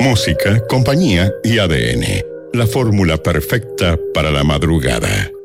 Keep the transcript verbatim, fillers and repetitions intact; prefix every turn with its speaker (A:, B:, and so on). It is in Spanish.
A: Música, compañía y A D N. La fórmula perfecta para la madrugada.